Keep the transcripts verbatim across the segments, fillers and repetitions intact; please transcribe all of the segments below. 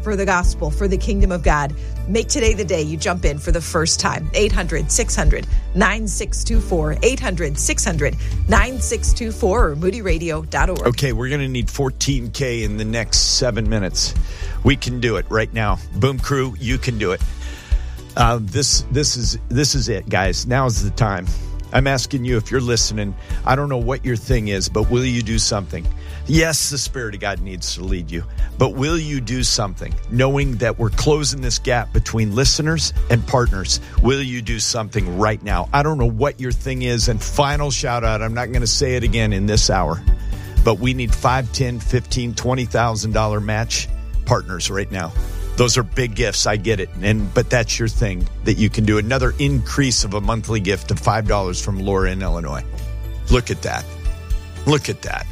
for the gospel, for the kingdom of God. Make today the day you jump in for the first time. eight hundred, six hundred, nine six two four, eight hundred, six hundred, nine six two four or moody radio dot org. Okay, we're going to need fourteen K in the next seven minutes. We can do it right now. Boom Crew, you can do it. Uh, this this is this is it, guys. Now's the time. I'm asking you, if you're listening, I don't know what your thing is, but will you do something? Yes, the Spirit of God needs to lead you, but will you do something? Knowing that we're closing this gap between listeners and partners, will you do something right now? I don't know what your thing is. And final shout out, I'm not going to say it again in this hour, but we need five, ten, fifteen, twenty thousand dollars match partners right now. Those are big gifts. I get it. And but that's your thing that you can do. Another increase of a monthly gift of five dollars from Laura in Illinois. Look at that. Look at that.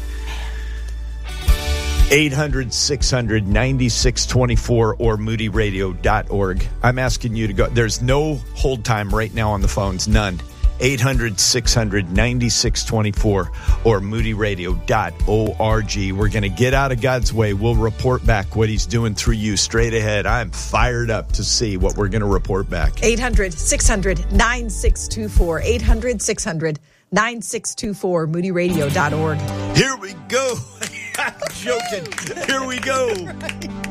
eight hundred, six hundred, ninety-six twenty-four or moody radio dot org. I'm asking you to go. There's no hold time right now on the phones. None. eight hundred, six hundred, ninety-six twenty-four or moody radio dot org. We're going to get out of God's way. We'll report back what he's doing through you straight ahead. I'm fired up to see what we're going to report back. eight hundred, six hundred, nine six two four, eight hundred, six hundred, nine six two four, moody radio dot org. Here we go. I'm joking. Here we go.